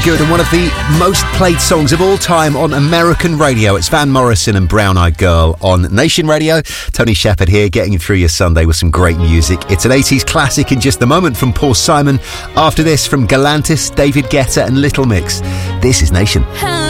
Good, and one of the most played songs of all time on American radio. It's Van Morrison and Brown Eyed Girl on Nation Radio. Tony Shepherd here, getting you through your Sunday with some great music. It's an 80s classic in just a moment from Paul Simon. After this, from Galantis, David Guetta and Little Mix. This is Nation.